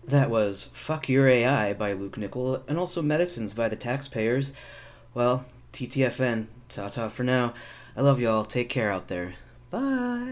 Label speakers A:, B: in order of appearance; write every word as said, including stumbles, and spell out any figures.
A: That was Fuck Your A I by Luke Nickel, and also Medicines by the Taxpayers. Well, T T F N. Ta ta for now. I love y'all. Take care out there. Bye.